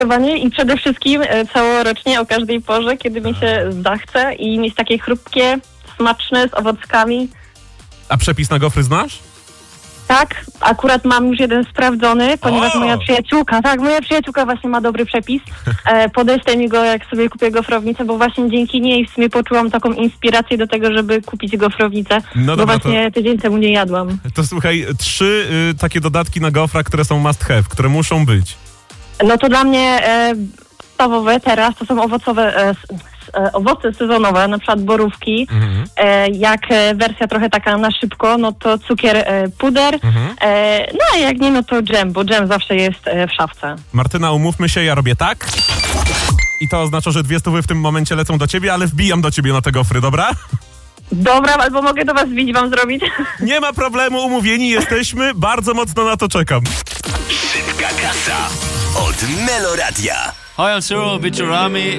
I przede wszystkim całorocznie o każdej porze, kiedy mi się zachce i mieć takie chrupkie, smaczne, z owockami. A przepis na gofry znasz? Tak, akurat mam już jeden sprawdzony, ponieważ moja przyjaciółka właśnie ma dobry przepis. Podeślę mi go, jak sobie kupię gofrownicę, bo właśnie dzięki niej w sumie poczułam taką inspirację do tego, żeby kupić gofrownicę, No dobra, bo właśnie tydzień temu nie jadłam. To słuchaj, 3 takie dodatki na gofra, które są must have, które muszą być. No to dla mnie podstawowe teraz to są owoce sezonowe, na przykład borówki. Jak wersja trochę taka na szybko, no to cukier, puder. No a jak nie, no to dżem, bo dżem zawsze jest w szafce. Martyna, umówmy się, ja robię tak. I to oznacza, że 200 w tym momencie lecą do ciebie, ale wbijam do ciebie na te gofry, dobra? Dobra, albo mogę do was wbić, wam zrobić. Nie ma problemu, umówieni jesteśmy. Bardzo mocno na to czekam. Szybka kasa od Meloradia. Hi, I'm Cyril Bichurami.